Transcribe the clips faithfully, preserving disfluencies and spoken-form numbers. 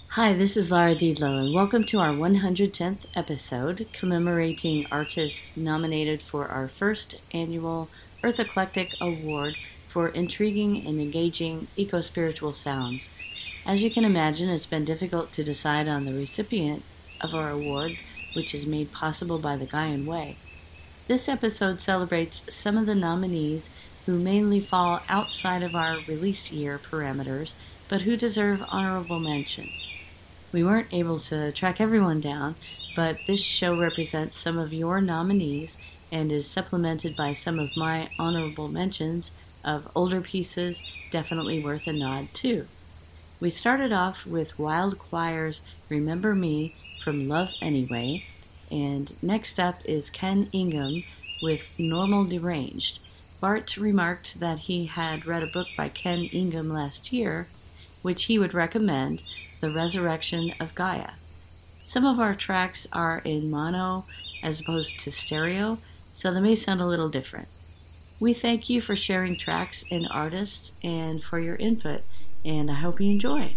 Hi, this is Lara Diedlow, and welcome to our one hundred tenth episode commemorating artists nominated for our first annual Earth Eclectic Award for intriguing and engaging eco-spiritual sounds. As you can imagine, it's been difficult to decide on the recipient of our award, which is made possible by the Gaian Way. This episode celebrates some of the nominees who mainly fall outside of our release year parameters, but who deserve honorable mention. We weren't able to track everyone down, but this show represents some of your nominees and is supplemented by some of my honorable mentions of older pieces definitely worth a nod too. We started off with Wild Choir's Remember Me from Love Anyway, and next up is Ken Ingham with Normal Deranged. Bart remarked that he had read a book by Ken Ingham last year, which he would recommend, The Resurrection of Gaia. Some of our tracks are in mono as opposed to stereo, so they may sound a little different. We thank you for sharing tracks and artists and for your input, and I hope you enjoy.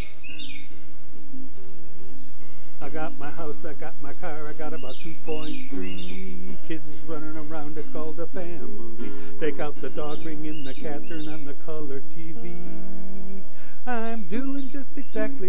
I got my house, I got my car, I got about two point three kids running around, it's called a family. Take out the dog, bring in the cat, turn on the color T V. I'm doing just exactly